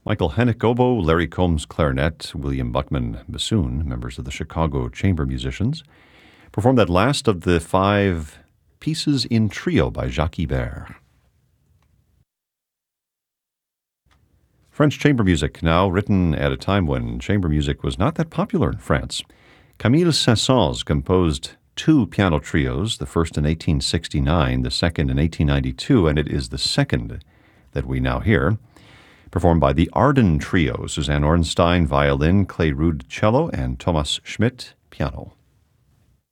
Michael Hennick oboe, Larry Combs clarinet, William Buckman bassoon, members of the Chicago Chamber Musicians, performed that last of the 5 pieces in trio by Jacques Ibert. French chamber music, now written at a time when chamber music was not that popular in France. Camille Saint-Saëns composed 2 piano trios, the first in 1869, the second in 1892, and it is the second that we now hear, performed by the Arden Trio, Suzanne Ornstein, violin, Clay Rude, cello, and Thomas Schmidt, piano.